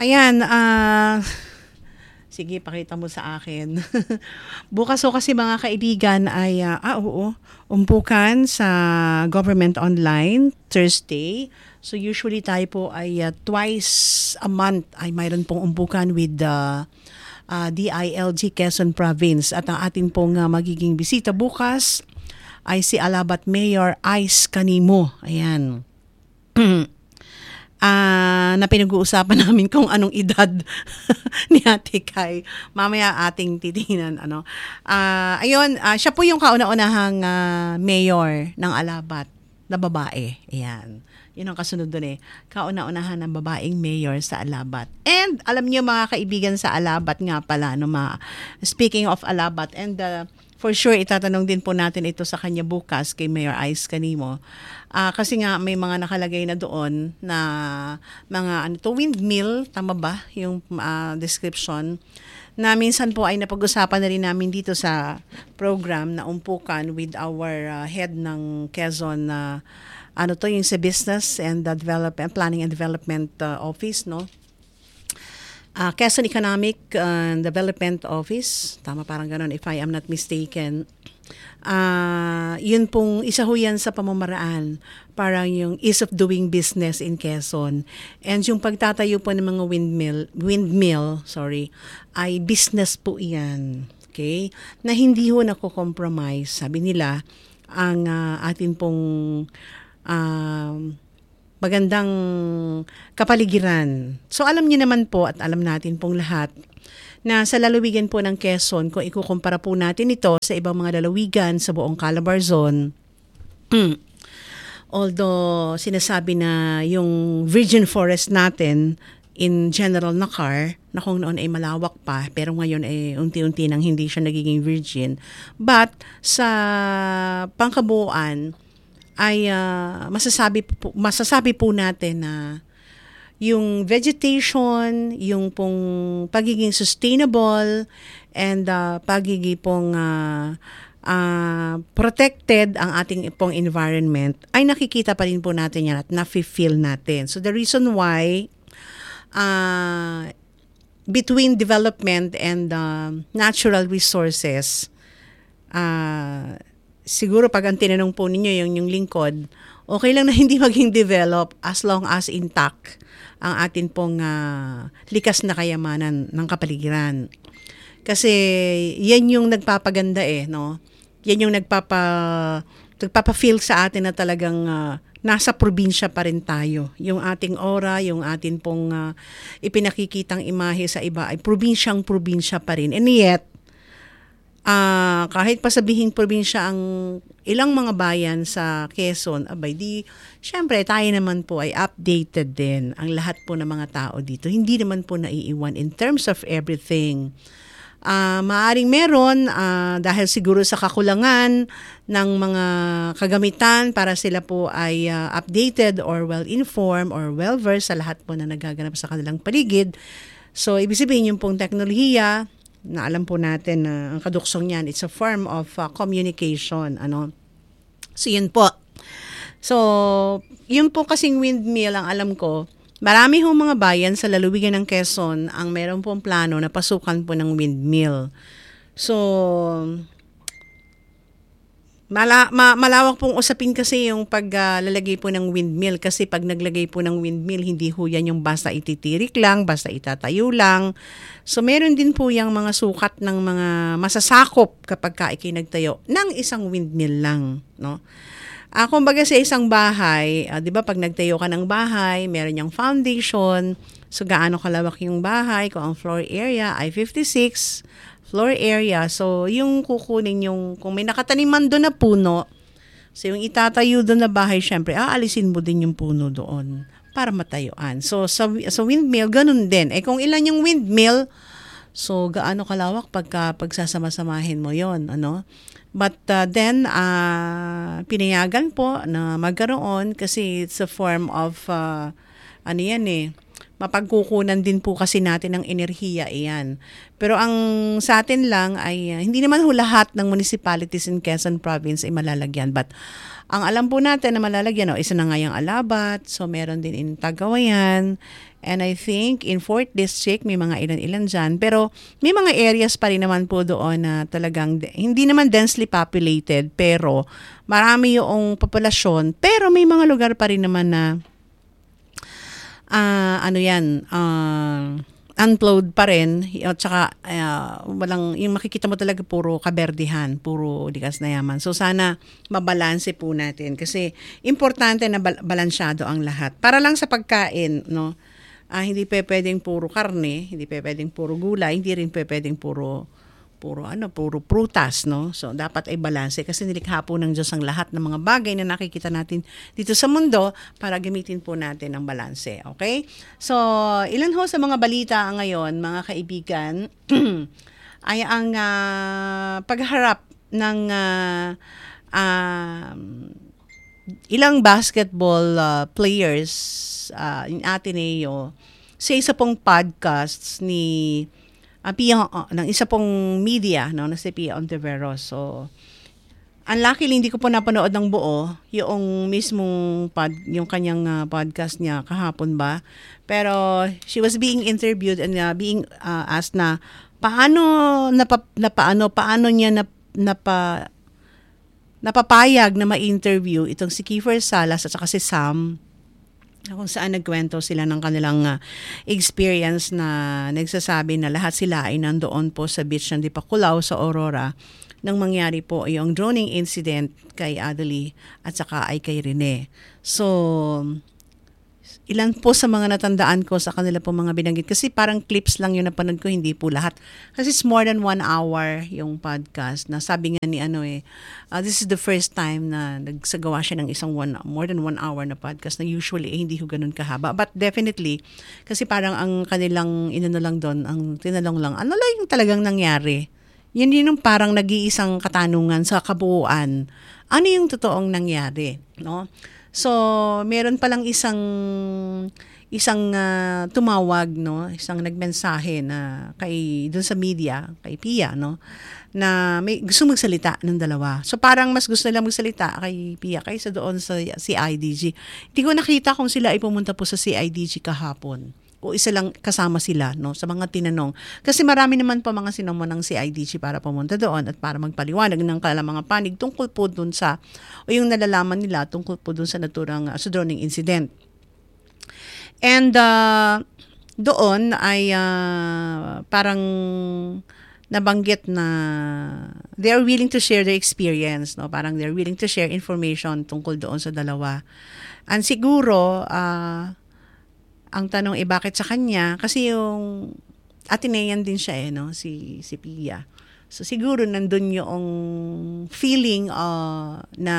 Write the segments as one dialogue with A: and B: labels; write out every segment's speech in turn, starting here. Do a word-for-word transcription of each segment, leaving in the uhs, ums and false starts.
A: Ayan, ah, sige, pakita mo sa akin. Bukas o kasi mga kaibigan ay, ah, ah, oo, umpukan sa Government Online, Thursday. So usually tayo po ay uh, twice a month ay mayroon pong umpukan with the uh, D I L G Quezon Province. At ang ating pong uh, magiging bisita bukas ay si Alabat Mayor Ice Canimo. Ayan. Ah, na pinag-uusapan namin kung anong edad ni Ate Kai. Mamaya ating titingnan ano. Ah, ayun, ah, siya po yung kauna-unahang ah, mayor ng Alabat na babae. Ayan. Yun ang kasunod doon eh. Kauna-unahan ng babaeng mayor sa Alabat. And alam niyo mga kaibigan sa Alabat nga pala, no, ma, speaking of Alabat, and uh, for sure itatanong din po natin ito sa kanya bukas kay Mayor Ice Canimo. Uh, kasi nga may mga nakalagay na doon na mga ano to, windmill, tama ba yung uh, description? Na minsan po ay napag-usapan na rin namin dito sa program na umpukan with our uh, head ng Quezon na uh, ano to, yung sa Business and the Development, Planning and Development uh, Office, no? Uh, Quezon Economic uh, Development Office, tama parang ganun if I am not mistaken. Uh, yun pong isa ho yan sa pamamaraan, parang yung ease of doing business in Quezon. And yung pagtatayo po ng mga windmill, windmill, sorry, ay business po yan. Okay? Na hindi ho nako-compromise, sabi nila, ang uh, atin pong Um, magandang kapaligiran. So alam niyo naman po at alam natin pong lahat na sa lalawigan po ng Quezon, kung ikukumpara po natin ito sa ibang mga lalawigan sa buong Calabar Zone, although sinasabi na yung virgin forest natin in general na car, na kung noon ay malawak pa, pero ngayon ay unti-unti nang hindi siya nagiging virgin. But sa pangkabuuan, ay uh, masasabi po, masasabi po natin na yung vegetation, yung pong pagiging sustainable and uh, pagiging pong uh, uh, protected ang ating pong environment ay nakikita pa rin po natin yan at nafe-feel natin. So the reason why uh, between development and uh, natural resources, uh, siguro pag ang tinanong po ninyo yung, yung lingkod, okay lang na hindi maging develop as long as intact ang atin pong uh, likas na kayamanan ng kapaligiran. Kasi yan yung nagpapaganda eh, no? Yan yung nagpapa, nagpapa-feel sa atin na talagang uh, nasa probinsya pa rin tayo. Yung ating aura, yung atin pong uh, ipinakikitang imahe sa iba ay probinsyang probinsya pa rin. And yet, Uh, kahit pa sabihing probinsya ang ilang mga bayan sa Quezon, abay di, syempre tayo naman po ay updated din ang lahat po ng mga tao dito. Hindi naman po naiiwan in terms of everything. Uh, maaring meron uh, dahil siguro sa kakulangan ng mga kagamitan para sila po ay uh, updated or well-informed or well-versed sa lahat po na nagaganap sa kanilang paligid. So, ibig sabihin yung pong teknolohiya, na alam po natin na ang kaduksong niyan, it's a form of uh, communication. Ano? So, yun po. So, yun po kasing windmill, ang alam ko, marami hong mga bayan sa lalawigan ng Quezon ang meron pong plano na pasukan po ng windmill. So, mala, ma, malawak pong usapin kasi yung paglalagay uh, po ng windmill. Kasi pag naglagay po ng windmill, hindi ho yan yung basta ititirik lang, basta itatayo lang. So, meron din po yung mga sukat ng mga masasakop kapag ka ikinagtayo ng isang windmill lang, no? Ah, kumbaga sa isang bahay, ah, 'di ba pag nagtayo ka ng bahay, meron yung foundation. So, gaano kalawak yung bahay, kung ang floor area ay fifty-six floor area. So, yung kukunin yung, kung may nakataniman doon na puno, so yung itatayo doon na bahay, syempre, aalisin mo din yung puno doon para matayuan. So, sa, sa windmill, ganun din. Eh, kung ilan yung windmill, so, gaano kalawak pagka pagsasama-samahin mo yon, ano? But uh, then, uh, pinayagan po na magkaroon kasi it's a form of, uh, ano yan eh, mapagkukunan din po kasi natin ng enerhiya iyan. Pero ang sa atin lang ay uh, hindi naman ho lahat ng municipalities in Quezon Province ay malalagyan. But ang alam po natin na malalagyan, oh, isa na nga yung Alabat, so meron din in Tagawayan, and I think in fourth District may mga ilan-ilan dyan. Pero may mga areas pa rin naman po doon na talagang hindi naman densely populated, pero marami yung populasyon. Pero may mga lugar pa rin naman na Uh, ano yan, uh, unplowed pa rin, at saka uh, walang, yung makikita mo talaga puro kaberdihan, puro likas na yaman. So sana mabalanse po natin kasi importante na bal- balansyado ang lahat. Para lang sa pagkain, no, uh, hindi pa pwedeng puro karne, hindi pa pwedeng puro gulay, hindi rin pa pwedeng puro puro ano, puro prutas, no? So dapat ay balanse kasi nilikha po ng Diyos ang lahat ng mga bagay na nakikita natin dito sa mundo para gamitin po natin ang balanse, okay? So, ilan ho sa mga balita ngayon, mga kaibigan, ay ang uh, pagharap ng uh, uh, ilang basketball uh, players uh, in Ateneo sa isa pong podcasts ni Uh, Pia, uh, ng isa pong media, no, na si Pia Ontiveros. So, unluckily, hindi ko po napanood ng buo yung mismong pod, yung kanyang uh, podcast niya kahapon ba. Pero she was being interviewed and uh, being uh, asked na paano napa, na paano paano niya na, napa, napapayag na ma-interview itong si Kiefer Salas at saka si Sam, kung saan nagkwento sila ng kanilang uh, experience na nagsasabi na lahat sila ay nandoon po sa beach ng Dipakulaw sa Aurora nang mangyari po yung droning incident kay Adelie at saka ay kay Rene. So, ilan po sa mga natandaan ko sa kanila po mga binanggit. Kasi parang clips lang yung napanood ko, hindi po lahat. Kasi it's more than one hour yung podcast na sabi nga ni ano eh, uh, this is the first time na nagsagawa siya ng isang one, more than one hour na podcast na usually eh, hindi ko ganun kahaba. But definitely, kasi parang ang kanilang inano lang doon, ang tinanong lang, ano lang yung talagang nangyari? Yun yun yung parang nag-iisang katanungan sa kabuuan. Ano yung totoong nangyari? No? So, meron palang isang isang uh, tumawag, no, isang nagmensahe na kay doon sa media, kay Pia, no, na may gusto magsalita ng dalawa. So parang mas gusto nila magsalita kay Pia kaysa doon sa C I D G. Hindi ko nakita kung sila ay pumunta po sa C I D G kahapon. O isa lang kasama sila, no, sa mga tinanong. Kasi marami naman po mga sinamo ng C I D G para pumunta doon at para magpaliwanag ng kanilang mga panig tungkol po doon sa, o yung nalalaman nila tungkol po doon sa naturang uh, sa droning incident. And uh, doon ay uh, parang nabanggit na they are willing to share their experience, no? Parang they're willing to share information tungkol doon sa dalawa. And siguro, uh, ang tanong eh bakit sa kanya? Kasi yung Atenean din siya eh, no? Si, si Pia. So siguro nandun yung feeling uh, na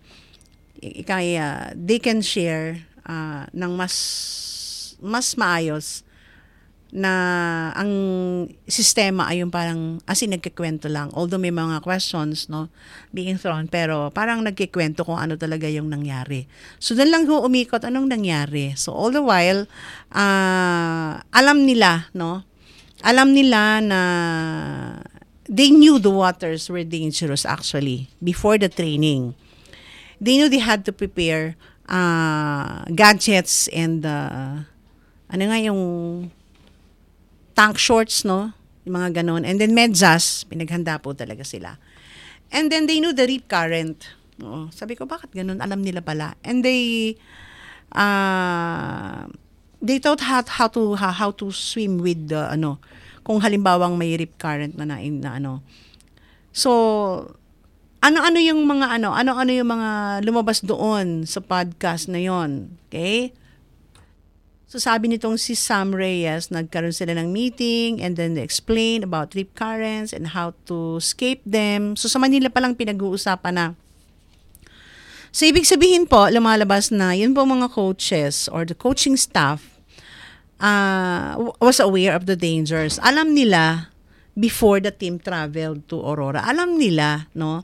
A: kaya they can share uh, ng mas mas maayos na ang sistema ay yung parang as in nagkikwento lang. Although may mga questions, no, being thrown, pero parang nagkikwento kung ano talaga yung nangyari. So doon lang ho umikot anong nangyari. So all the while, uh, alam nila, no, alam nila na they knew the waters were dangerous actually before the training. They knew they had to prepare uh, gadgets and uh, ano nga yung tank shorts, no? Yung mga ganon. And then medyas, pinaghanda po talaga sila. And then they knew the rip current. Oo. Sabi ko, bakit ganon? Alam nila pala. And they uh, they taught how, how to how, how to swim with the ano, kung halimbawang may rip current na na, na ano. So, ano-ano yung mga ano, ano-ano yung mga lumabas doon sa podcast na yon. Okay? So sabi nitong si Sam Reyes, nagkaroon sila ng meeting and then they explain about rip currents and how to escape them. So sa Manila pa lang pinag-uusapan na. So ibig sabihin po, lumalabas na yun po mga coaches or the coaching staff uh, was aware of the dangers. Alam nila before the team traveled to Aurora. Alam nila, no?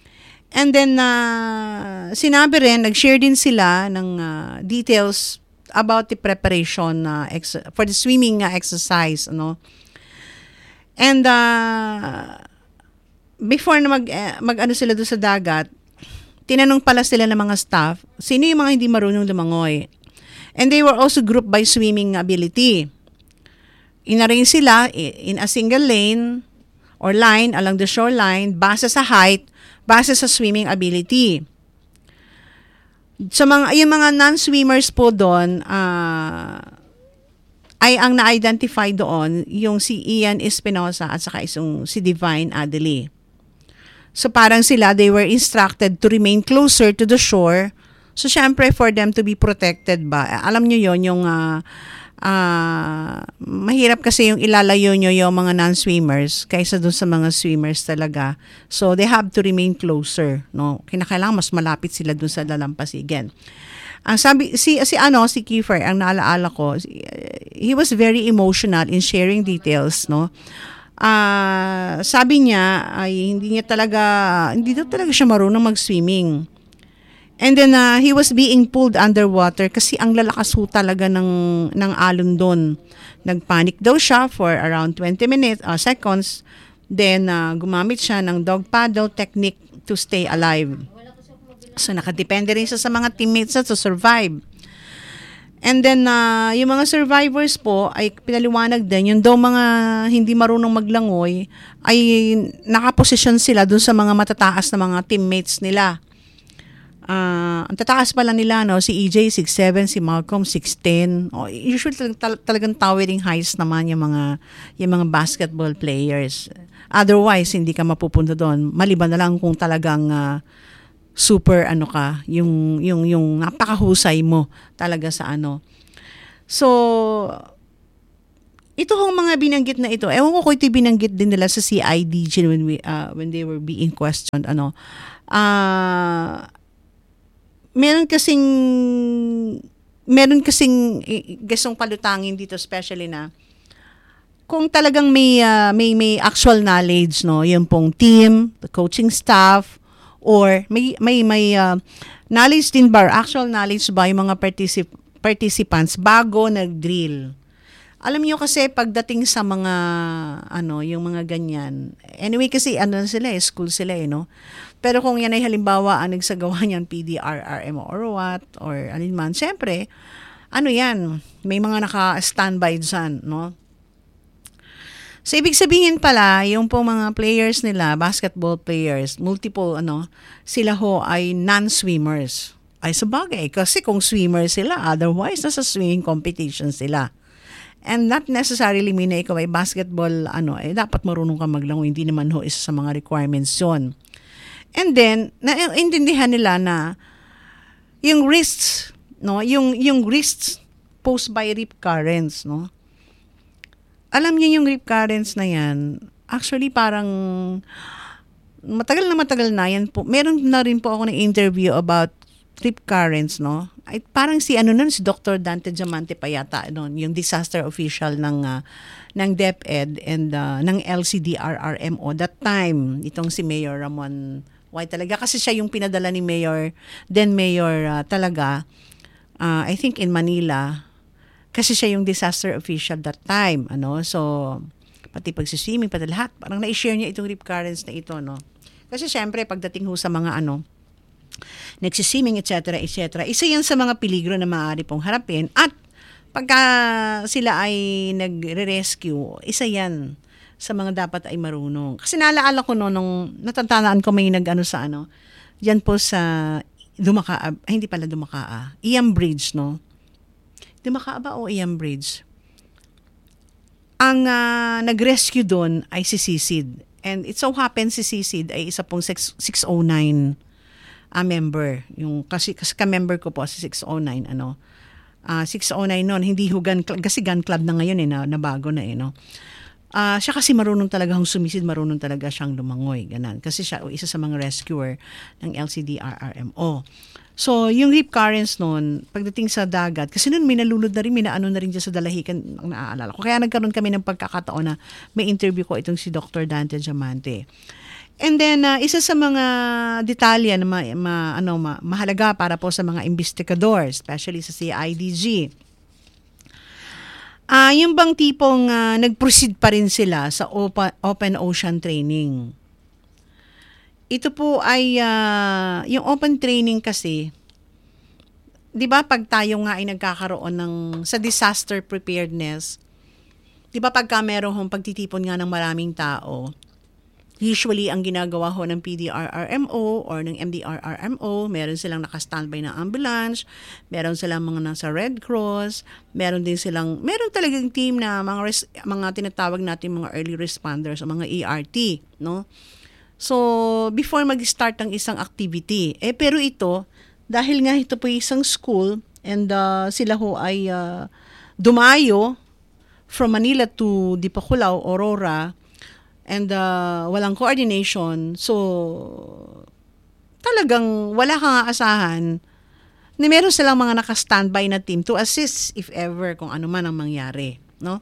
A: And then uh, sinabi rin, nag-share din sila ng uh, details about the preparation uh, ex- for the swimming uh, exercise, ano. And uh, before na mag eh, mag-ano sila doon sa dagat, tinanong pala sila ng mga staff, sino yung mga hindi marunong lumangoy? And they were also grouped by swimming ability. Inarrange sila in a single lane or line along the shoreline base sa height, base sa swimming ability. Sa mga yung mga non-swimmers po doon, uh, ay ang na-identify doon yung si Ian Espinosa at saka isang si Divine Adeli. So parang sila, they were instructed to remain closer to the shore. So syempre for them to be protected ba. Alam nyo yon yung uh, uh, mahirap kasi yung ilalayo nyo yung mga non-swimmers kaysa dun sa mga swimmers talaga. So they have to remain closer, no. Kinakailangan mas malapit sila dun sa lalampasigan. Ang sabi si si ano si Kiefer, ang naalaala ko, he was very emotional in sharing details, no. Ah, uh, sabi niya ay hindi niya talaga hindi daw talaga siya marunong mag-swimming. And then uh, he was being pulled underwater kasi ang lalakas ho talaga ng ng alon doon. Nagpanic daw siya for around twenty minutes uh, seconds. Then uh, gumamit siya ng dog paddle technique to stay alive. So nakadepende rin siya sa mga teammates to survive. And then uh, yung mga survivors po ay pinaliwanag din yung daw mga hindi marunong maglangoy ay nakaposisyon sila doon sa mga matataas na mga teammates nila. Uh, ang tataas pala nila, no, si E J six seven, si Malcolm six ten. Oh, usually tal- talagang towering heights naman yung mga yung mga basketball players. Otherwise, hindi ka mapupunta doon. Maliban na lang kung talagang uh, super ano ka, yung yung yung napakahusay mo talaga sa ano. So ito hong mga binanggit na ito. Ewan ko kung ito binanggit din nila sa C I D G when we uh, when they were being questioned, ano. Ah uh, meron kasing meron kasing gustong palutangin dito, especially na kung talagang may uh, may may actual knowledge, no, yung pong team, the coaching staff, or may may may uh, knowledge din ba, actual knowledge ba yung mga particip- participants bago nag-drill. Alam niyo kasi pagdating sa mga ano, yung mga ganyan. Anyway kasi ano sila, eh, school sila eh, no. Pero kung yan ay halimbawa ang nagsagawa niyan P D R R M or what or alin man, syempre ano yan, may mga naka-standby dyan, no. So ibig sabihin pala, yung po mga players nila, basketball players, multiple ano, sila ho ay non-swimmers. Ay sabagay, kasi kung swimmer sila, otherwise nasa swimming competition sila. And not necessarily mean na ikaw ay basketball, ano, eh, dapat marunong ka maglangoy. Hindi naman ho isa sa mga requirements yun. And then, naiintindihan nila na yung risks, no, yung, yung risks posed by rip currents, no. Alam niyo yung rip currents na yan, actually parang matagal na matagal na yan po. Meron na rin po ako na interview about rip currents, no. Ay, parang si ano nun, si Doctor Dante Diamante pa yata noon, yung disaster official ng uh, ng DepEd and uh, ng L C D R R M O that time, itong si Mayor Ramon White talaga kasi siya yung pinadala ni Mayor, then Mayor uh, talaga uh, I think in Manila kasi siya yung disaster official that time, ano. So pati pagsiswimming, pati lahat, parang na-share niya itong rip currents na ito, no. Kasi syempre pagdating ho sa mga ano nagsiswimming, et cetera, et cetera. Isa yan sa mga peligro na maaari pong harapin. At pagka sila ay nagre-rescue, isa yan sa mga dapat ay marunong. Kasi naalaala ko no, nung natatandaan ko may nag-ano sa ano, dyan po sa Dumakaa, ay, hindi pala Dumakaa, Iam Bridge, no? Dumakaa ba o Iam Bridge? Ang uh, nag-rescue doon ay si Sisid. And it so happens si Sisid ay isa pong six oh nine a member, yung kasi kasi ka-member ko po si six oh nine, ano. Uh, six oh nine noon, hindi ho gun club, kasi gun club na ngayon eh, na, na bago na eh, no. Uh, siya kasi marunong talaga hong sumisid, marunong talaga siyang lumangoy, ganan. Kasi siya o isa sa mga rescuer ng L C D R R M O. So, yung rip currents noon, pagdating sa dagat, kasi noon may nalunod na rin, may naano na rin dyan sa Dalahican, ang naaalala ko. Kaya nagkaroon kami ng pagkakataon na may interview ko itong si Doctor Dante Diamante. And then uh, isa sa mga detalye na ma, ma, ano, ma, mahalaga para po sa mga investigador, especially sa C I D G, Ah, yung bang tipong ah, nag-proceed pa rin sila sa open, open ocean training. Ito po ay, ah, yung open training kasi, di ba pag tayo nga ay nagkakaroon ng, sa disaster preparedness, di ba pagka meron hong pagtitipon nga ng maraming tao, usually ang ginagawa ho ng P D R R M O or ng M D R R M O, meron silang naka-standby na ambulance, meron silang mga nasa Red Cross, meron din silang, meron talagang team na mga, res, mga tinatawag natin mga early responders o mga E R T, no? So, before mag-start ang isang activity. Eh, pero ito, dahil nga ito po isang school and uh, sila ho ay uh, dumayo from Manila to Dipakulaw, Aurora, and uh, walang coordination, so talagang wala kang aasahan na meron silang mga naka-standby na team to assist if ever kung ano man ang mangyari, no?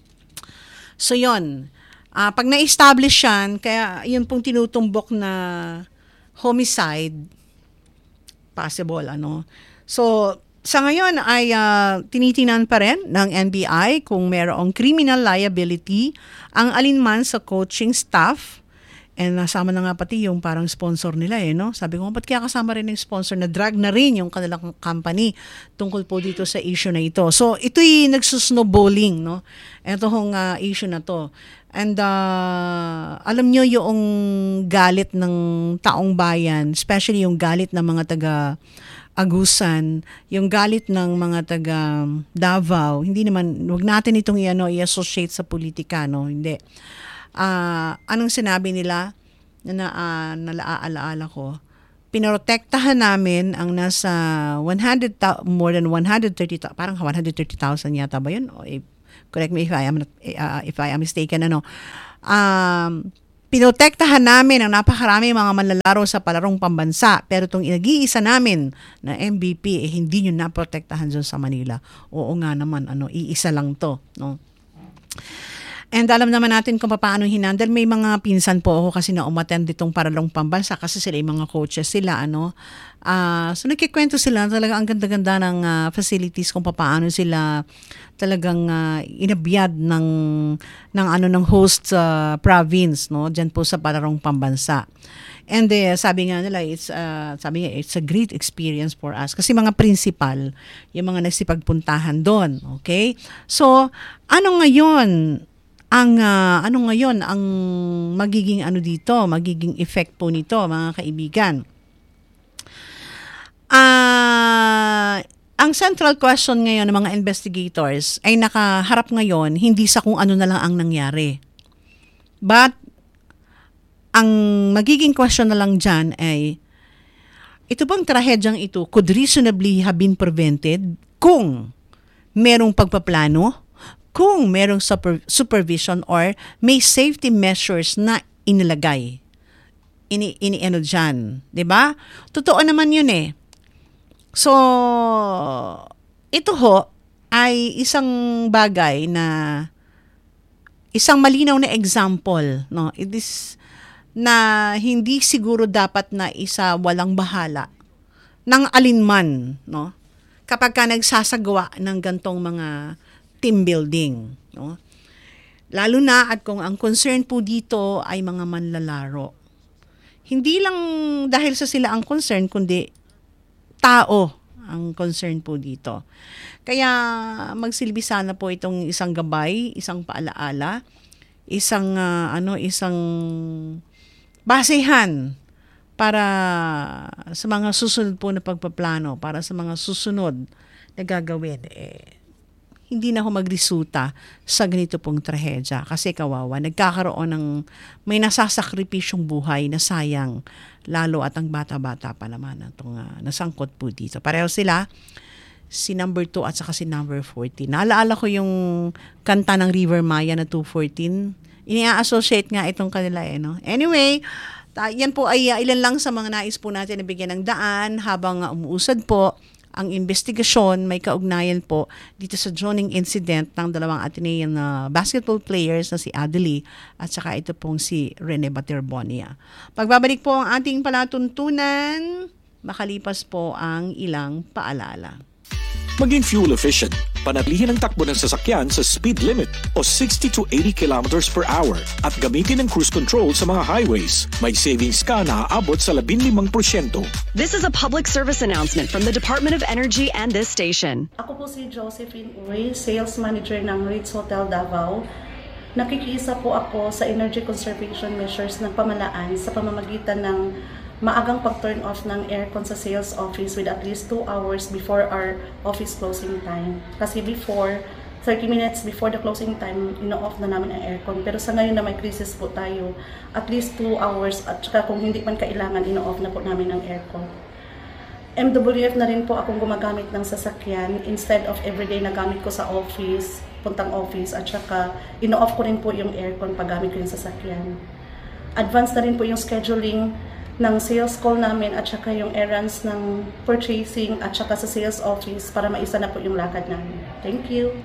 A: So yon, uh, pag na-establish yan, kaya yun pong tinutumbok na homicide, possible, ano. So, sa ngayon ay uh, tinitingnan pa rin ng N B I kung mayroong criminal liability ang alinman sa coaching staff. And nasama na nga pati yung parang sponsor nila eh, no? Sabi ko, ba't kaya kasama rin yung sponsor na drag na rin yung kanilang company tungkol po dito sa issue na ito. So, ito'y nagsusnowballing, no? Ito hong uh, issue na to. And uh, alam nyo yung galit ng taong bayan, especially yung galit ng mga taga Agusan, yung galit ng mga taga Davao, hindi naman, wag natin itong i-ano, i-associate sa politika, no? Hindi. Uh, anong sinabi nila na uh, nalaalaala ko? Pinoprotektahan namin ang nasa one hundred more than one hundred thirty, parang one hundred thirty thousand yata ba yun? O, if, correct me if I am not, uh, if I am mistaken, ano? Um, Pinotektahan namin ang napakarami mga manlalaro sa palarong pambansa, pero itong nag-iisa namin na M V P, eh, hindi nyo naprotektahan dyan sa Manila. Oo nga naman, ano, iisa lang to, no? And alam naman natin kung paano hinandle. May mga pinsan po ako kasi na umattend ditong paralong pambansa kasi sila yung mga coaches sila, ano. Uh, so nagkikwento sila, talaga ang ganda-ganda ng uh, facilities kung paano sila talagang uh, inabiyad ng ng ano ng host uh, province, no, diyan po sa paralong pambansa. And uh, sabi nga nila, it's uh, sabi nga it's a great experience for us kasi mga principal yung mga nagsipagpuntahan doon, okay? So, ano ngayon ang uh, ano ngayon ang magiging ano dito, magiging effect po nito, mga kaibigan? Ah, uh, ang central question ngayon ng mga investigators ay nakaharap ngayon hindi sa kung ano na lang ang nangyari. But ang magiging question na lang dyan ay, ito bang trahedyang ito could reasonably have been prevented kung merong pagpaplano, kung merong super, supervision or may safety measures na inilagay. Ini, ini ano dyan. Diba? Totoo naman yun eh. So, ito ho ay isang bagay na isang malinaw na example, no? It is na hindi siguro dapat na isa walang bahala ng alinman, no? Kapag ka nagsasagawa ng gantong mga team building, no? Lalo na at kung ang concern po dito ay mga manlalaro. Hindi lang dahil sa sila ang concern, kundi tao ang concern po dito. Kaya magsilbi sana po itong isang gabay, isang paalaala, isang uh, ano, isang basehan para sa mga susunod po na pagpaplano, para sa mga susunod na gagawin. Eh, hindi na ako magresulta sa ganito pong trahedya kasi kawawa, nagkakaroon ng may nasasakripisyong buhay na sayang, lalo at ang bata-bata pa naman itong uh, nasangkot po dito. Pareho sila, si number two at saka si number fourteen. Naalaala ko yung kanta ng River Maya na two fourteen. Ini-associate nga itong kanila eh, no? Anyway, ta- yan po ay uh, ilan lang sa mga nais po natin na bigyan ng daan habang uh, umuusad po ang investigasyon. May kaugnayan po dito sa droning incident ng dalawang Atenean na basketball players na si Adely at saka ito pong si Rene Baterbonia. Pagbabalik po ang ating palatuntunan, makalipas po ang ilang paalala.
B: Maging fuel efficient. Panatilihin ang takbo ng sasakyan sa speed limit o sixty to eighty kilometers per hour at gamitin ang cruise control sa mga highways. May savings ka na aabot sa fifteen percent.
C: This is a public service announcement from the Department of Energy and this station.
D: Ako po si Josephine Uy, Sales Manager ng Ritz Hotel Davao. Nakikiisa po ako sa energy conservation measures ng pamalaan sa pamamagitan ng maagang pag-turn off ng aircon sa sales office with at least two hours before our office closing time. Kasi before, thirty minutes before the closing time, ino-off na namin ang aircon. Pero sa ngayon na may crisis po tayo, at least two hours at saka kung hindi man kailangan, ino-off na po namin ang aircon. M W F na rin po akong gumagamit ng sasakyan instead of everyday na gamit ko sa office, puntang office, at saka ino-off ko rin po yung aircon pag gamit ko yung sasakyan. Advance na rin po yung scheduling ng sales call namin at saka yung errands ng purchasing at saka sa sales office para maisa na po yung lakad namin. Thank you!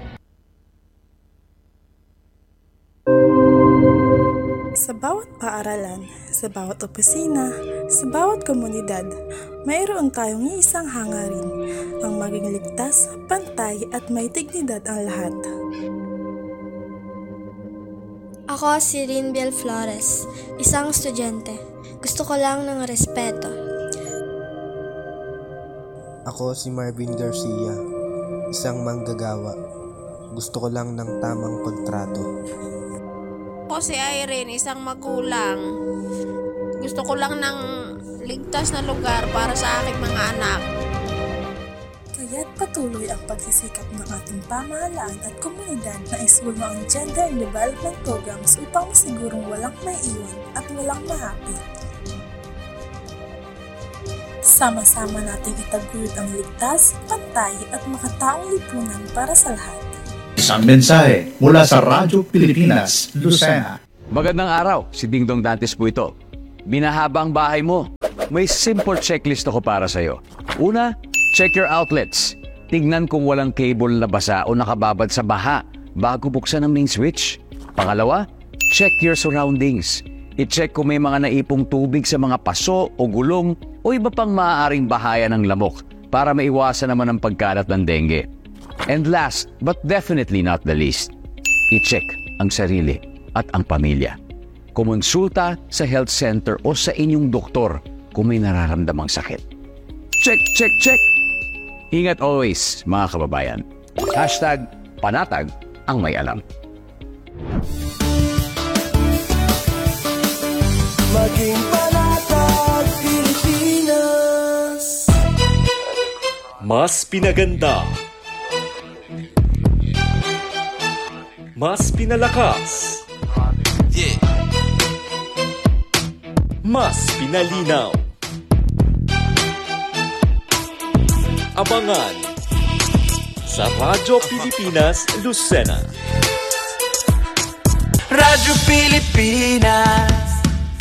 E: Sa bawat paaralan, sa bawat opisina, sa bawat komunidad, mayroon tayong isang hangarin, ang maging ligtas, pantay at may dignidad ang lahat.
F: Ako si Rinbel Flores, isang estudyante. Gusto ko lang ng respeto.
G: Ako si Marvin Garcia, isang manggagawa. Gusto ko lang ng tamang pagtrato.
H: Ako si Irene, isang magulang. Gusto ko lang ng ligtas na lugar para sa aking mga anak.
E: Kaya't patuloy ang pagsisikap ng ating pamahalaan at komunidad na isulong ang gender and development programs upang masigurong walang maiiwan at walang mahapi. Sama-sama nating itaguyod ang ligtas, pantay at makataong lipunan para sa lahat.
I: Isang mensahe mula sa Radyo Pilipinas, Lucena.
J: Magandang araw, si Dingdong Dantes po ito. Binahaba ang bahay mo. May simple checklist ako para sa'yo. Una, check your outlets. Tignan kung walang cable na basa o nakababad sa baha bago buksan ang main switch. Pangalawa, check your surroundings. I-check kung may mga naipong tubig sa mga paso o gulong o iba pang maaaring bahaya ng lamok para maiwasan naman ang pagkalat ng dengue. And last, but definitely not the least, i-check ang sarili at ang pamilya. Kumonsulta sa health center o sa inyong doktor kung may nararamdamang sakit. Check, check, check! Ingat always, mga kababayan. Hashtag panatag ang may alam.
K: Maging panatag Pilipinas.
L: Mas pinaganda, mas pinalakas, yeah. Mas pinalinaw. Abangan sa Radyo Pilipinas, Lucena.
K: Radyo Pilipinas.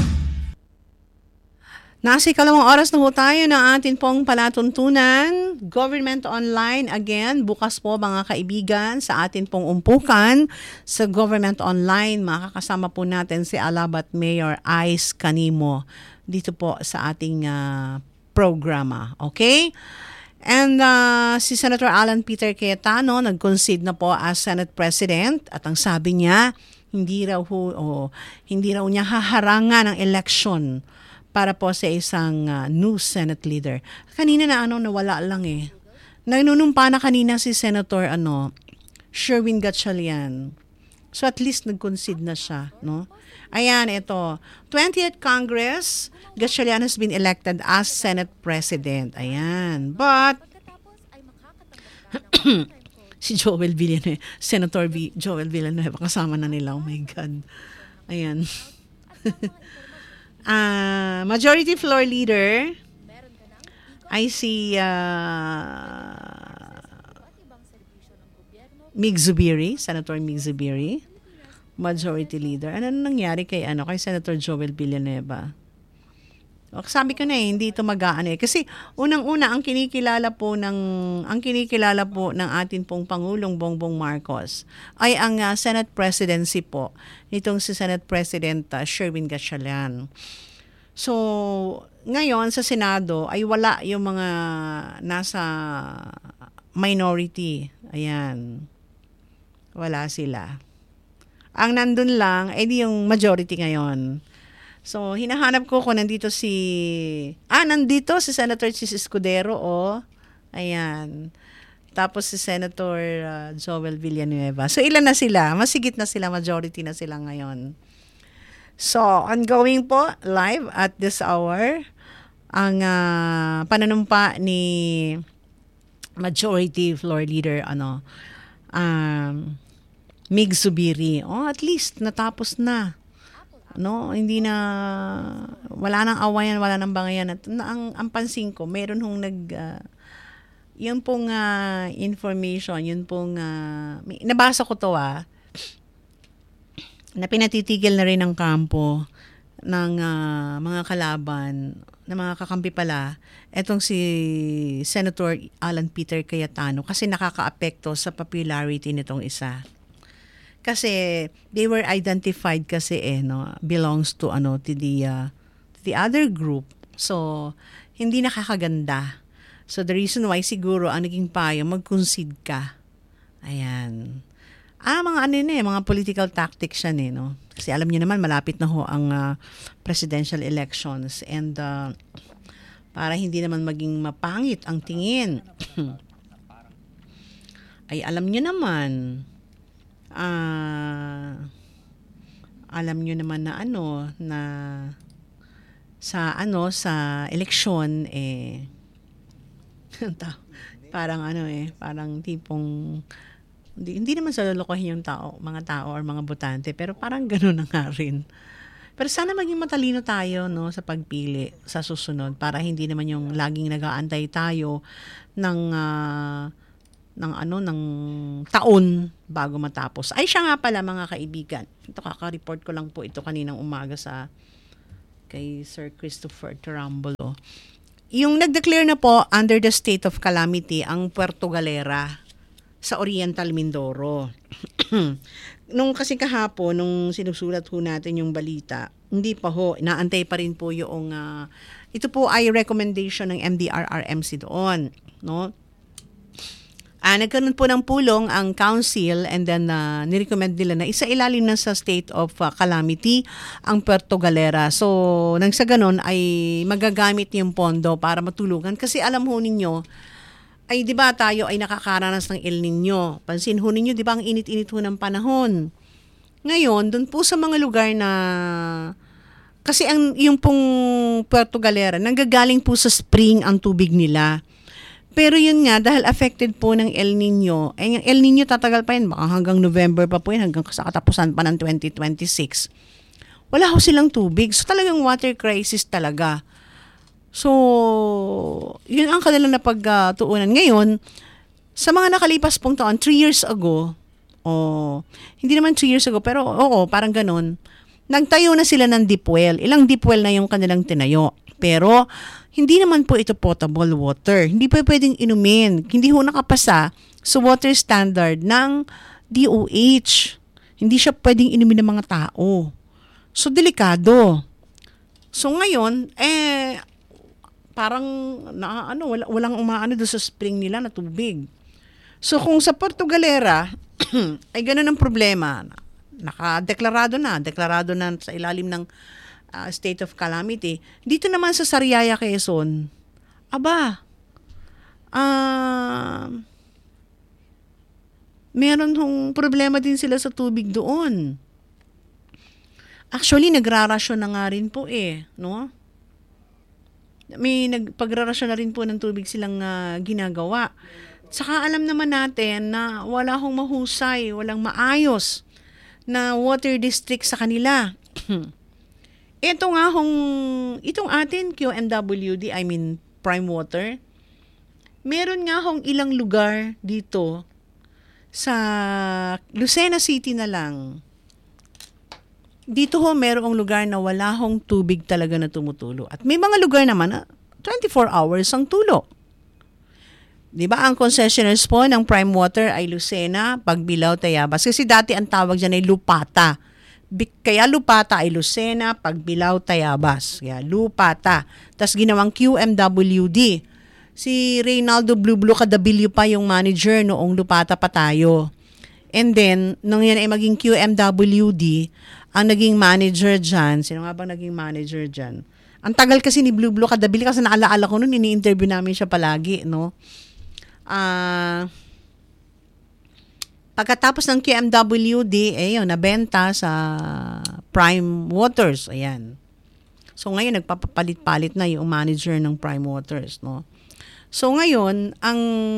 A: Nasa ikalawang oras na po tayo ng ating pong palatuntunan. Government Online, again, bukas po mga kaibigan sa ating pong umpukan sa Government Online. Makakasama po natin si Alabat Mayor Ice Canimo dito po sa ating uh, programa. Okay? And uh, si Senator Alan Peter Cayetano nag-concede na po as Senate President at ang sabi niya, hindi raw, ho, oh, hindi raw niya haharangan ng election para po sa isang uh, new Senate leader. Kanina na ano, nawala lang eh. Nagnunumpa na kanina si Senator ano, Sherwin Gatchalian. So at least nag-concede na siya, no? Ayan, ito. twentieth Congress, Gatchalian has been elected as Senate President. Ayan. But si Joel Villanueva, Senator B, Joel Villanueva, kasama na nila. Oh my God. Ayan. Uh, Majority Floor Leader, I see uh, Mig Zubiri, Senator Mig Zubiri, Majority Leader. Ano nangyari kay ano kay Senator Joel Villanueva? O, sabi ko na eh, hindi ito mag-aano eh. Kasi unang-una ang kinikilala po ng ang kinikilala po ng atin pong Pangulong Bongbong Marcos ay ang uh, Senate presidency po nitong si Senate President uh, Sherwin Gatchalian. So, ngayon sa Senado ay wala yung mga nasa minority. Ayan. Wala sila. Ang nandun lang, ay di yung majority ngayon. So, hinahanap ko kung nandito si... Ah, nandito si Senator Chis Escudero, oh. Ayan. Tapos si Senator uh, Joel Villanueva. So, ilan na sila? Masigit na sila, majority na sila ngayon. So, ongoing po, live at this hour, ang uh, pananumpa ni Majority Floor Leader, ano, um, Mig Zubiri. Oh, at least, natapos na. No, hindi na wala nang awayan, wala nang bangayan. At ang ang pansin ko, meron hong nag uh, yun pong uh, information, yun pong uh, may, nabasa ko to ah na pinatitigil na rin ng kampo ng uh, mga kalaban, ng mga kakampi pala, etong si Senator Alan Peter Cayetano kasi nakakaapekto sa popularity nitong isa. Kasi they were identified kasi eh no, belongs to ano to the uh, to the other group. So hindi nakakaganda. So the reason why siguro ang naging payo mag-concede ka. Ayan. Ah, mga ano eh, mga political tactics yan eh, no? Kasi alam niyo naman malapit na ho ang uh, presidential elections and uh, para hindi naman maging mapangit ang tingin. Ay alam niyo naman Uh, alam nyo naman na ano na sa ano sa eleksyon eh parang ano eh parang tipong hindi, hindi naman sa lolokohin yung tao, mga tao or mga botante, pero parang gano'n na nga rin. Pero sana maging matalino tayo no sa pagpili sa susunod para hindi naman yung laging nag-aantay tayo ng uh, ng ano ng taon bago matapos. Ay siya nga pala mga kaibigan. Ito kaka-report ko lang po ito kaninang umaga sa kay Sir Christopher Tarambulo. Yung nag-declare na po under the state of calamity ang Puerto Galera sa Oriental Mindoro. Nung kasi kahapon nung sinusulat ho natin yung balita, hindi pa ho, inaantay pa rin po yung uh, ito po ay recommendation ng M D R R M C doon, no? Ah, nagkaroon po ng pulong ang council and then uh, nirecommend nila na isa ilalim na sa state of uh, calamity ang Puerto Galera. So, nang sa ganun ay magagamit yung pondo para matulungan. Kasi alam ho ninyo, ay di ba tayo ay nakakaranas ng El Nino. Pansin ho ninyo, di ba ang init-init ho ng panahon. Ngayon, dun po sa mga lugar na... Kasi ang, yung pong Puerto Galera, nanggagaling po sa spring ang tubig nila. Pero yun nga, dahil affected po ng El Nino, eh, yung El Nino tatagal pa yun, baka hanggang November pa po yun, hanggang sa katapusan pa ng twenty twenty-six. Wala ho silang tubig. So talagang water crisis talaga. So, yun ang kanilang napagtuunan. Ngayon, sa mga nakalipas pong taon, three years ago, oh, hindi naman three years ago, pero oo, parang ganun, nagtayo na sila ng deep well. Ilang deep well na yung kanilang tinayo. Pero, hindi naman po ito potable water. Hindi po pwedeng inumin. Hindi ho nakapasa sa water standard ng D O H. Hindi siya pwedeng inumin ng mga tao. So, delikado. So, ngayon, eh, parang, na, ano, wala, walang umaano doon sa spring nila na tubig. So, kung sa Puerto Galera, ay ganun ang problema. Nakadeklarado na. Deklarado na sa ilalim ng Uh, state of calamity. Dito naman sa Sariaya, Quezon, aba, uh, meron hong problema din sila sa tubig doon. Actually, nagrarasyon na nga rin po eh, no? May nagpagrarasyon na rin po ng tubig silang uh, ginagawa. Saka alam naman natin na wala hong mahusay, walang maayos na water district sa kanila. Ito nga hong, itong atin Q M W D, I mean Prime Water, meron nga hong ilang lugar dito sa Lucena City na lang. Dito ho merong lugar na wala hong tubig talaga na tumutulo. At may mga lugar naman na twenty-four hours ang tulo. Di ba ang concessionaires po ng Prime Water ay Lucena, Pagbilao, Tayabas. Kasi dati ang tawag dyan ay Lupata. Kaya Lupata ay Lucena, Pagbilao, Tayabas. Kaya Lupata. Tapos ginawang Q M W D. si Reynaldo Blue Blue Cadavillo pa yung manager noong Lupata pa tayo. And then, nung yan ay maging Q M W D, ang naging manager dyan, sino nga bang naging manager dyan? Ang tagal kasi ni Blue Blue Cadavillo kasi naalaala ko noon, ini-interview namin siya palagi, no? Ah... Uh, Pagkatapos ng Q M W D, eh yun, nabenta sa Prime Waters. Ayan. So ngayon, nagpapapalit-palit na yung manager ng Prime Waters, no? So ngayon, ang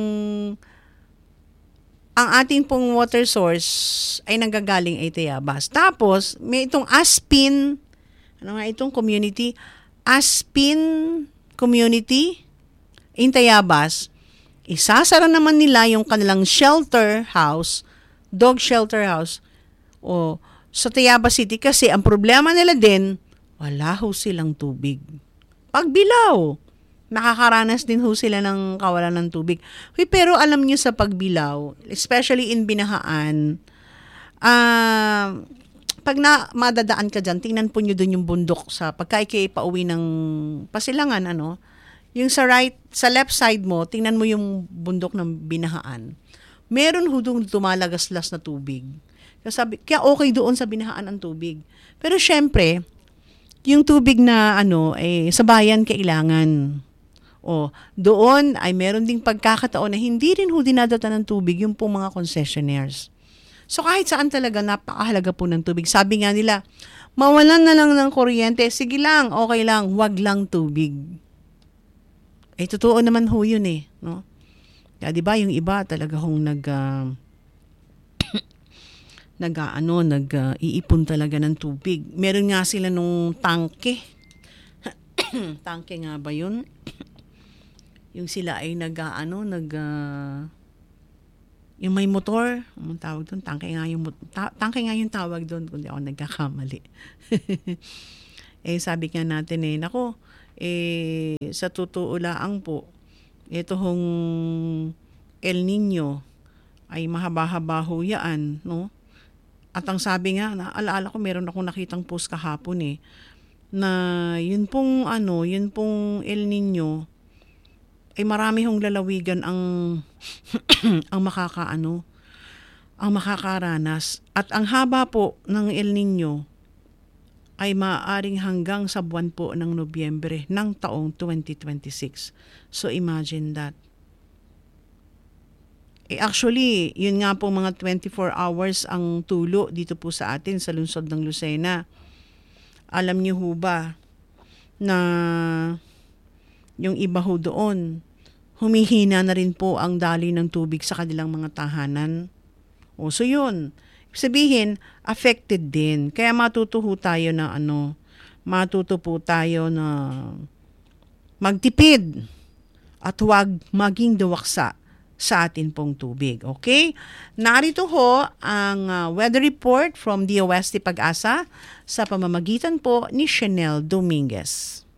A: ang ating pong water source ay nanggagaling ay Tayabas. Tapos, may itong Aspin, ano nga itong community? Aspin Community in Tayabas. Isasara naman nila yung kanilang shelter house, dog shelter house, o sa Tayabas City kasi ang problema nila din, wala ho silang tubig. Pagbilaw, nakakaranas din ho sila ng kawalan ng tubig. Huy, pero alam niyo sa pagbilaw, especially in Binahaan, uh, pag na madadaan ka dyan, tingnan po nyo dun yung bundok sa pagka ikay pauwi ng Pasilangan, ano, yung sa right, sa left side mo, tingnan mo yung bundok ng Binahaan. Meron hudong tumalagaslas na tubig. Kaya, sabi, kaya okay doon sa Binahaan ang tubig. Pero syempre, yung tubig na ano, eh, sa bayan kailangan. O, doon ay meron ding pagkakataon na hindi rin ho dinadata ng tubig yung pong mga concessionaires. So kahit saan talaga napakahalaga po ng tubig. Sabi nga nila, mawalan na lang ng kuryente, sige lang, okay lang, wag lang tubig. Eh, totoo naman ho yun eh, no? Kaya diba, yung iba talaga hong nag, uh, nag, uh, ano, nag, uh, iipon talaga ng tubig. Meron nga sila nung tangke. Tangke nga ba yun? Yung sila ay nag, uh, ano, nag, uh, yung may motor, ang tawag doon, tangke nga yung, ta- tangke nga yung tawag doon, kung di ako nagkakamali. Eh, sabi nga natin eh, nako, eh, sa totoo laang po, ito hong El Nino ay mahaba-haba ho yan, no? At ang sabi nga, naalaala ko, meron akong nakitang post kahapon eh, na yun pong ano, yun pong El Nino, ay marami hong lalawigan ang ang makakaano, ang makakaranas. At ang haba po ng El Nino ay maaaring hanggang sa buwan po ng Nobyembre ng taong twenty twenty-six. So imagine that. Eh actually, yun nga po mga twenty-four hours ang tulo dito po sa atin sa lungsod ng Lucena. Alam niyo ho ba na yung iba ho doon, humihina na rin po ang daloy ng tubig sa kanilang mga tahanan. O so yun, sabihin, affected din. Kaya matuto ho tayo na ano, matuto po tayo na magtipid at huwag maging duwaksa sa atin pong tubig. Okay? Narito ho ang uh, weather report from D O S T Pag-asa sa pamamagitan po ni Chanel Dominguez.